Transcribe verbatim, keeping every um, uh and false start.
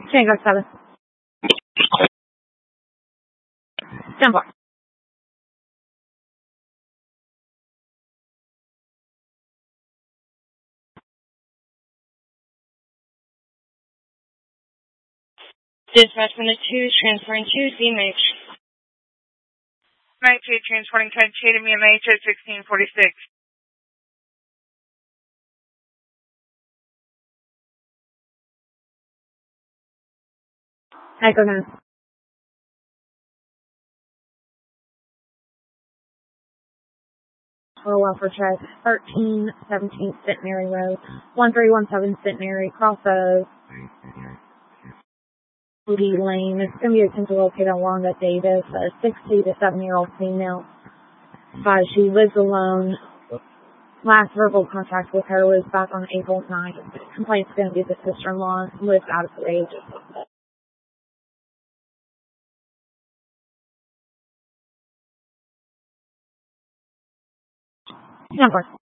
Tango seven. Stand by. Dispatch from the two, transferring to C M H. Night two, transporting code two to M H at sixteen forty-six. Echo nine. Roll well for check. thirteen seventeen Centenary Road. one three one seven Centenary. Cross of Lee Lane. It's going to be attempted to locate Wanda Davis, a sixty to seven year old female. But she lives alone. Last verbal contact with her was back on April ninth. Complaint's going to be the sister-in-law, lives out of age. Number.